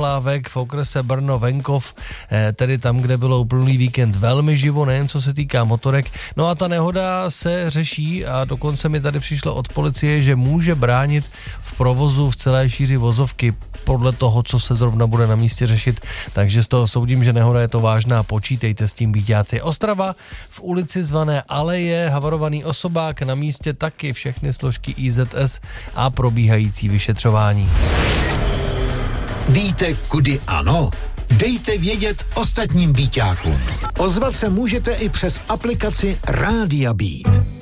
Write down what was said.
Hlávek v okrese Brno-Venkov, tedy tam, kde bylo uplynulý víkend velmi živo, nejen co se týká motorek. No a ta nehoda se řeší a dokonce mi tady přišlo od policie, že může bránit v provozu v celé šíři vozovky podle toho, co se zrovna bude na místě řešit. Takže z toho soudím, že nehoda je to vážná, počítejte s tím, býťáci. Ostrava v ulici zvané Aleje, havarovaný osobák, na místě taky všechny složky IZS a probíhající vyšetřování. Víte, kudy ano? Dejte vědět ostatním býťákům. Ozvat se můžete i přes aplikaci Rádia Beat.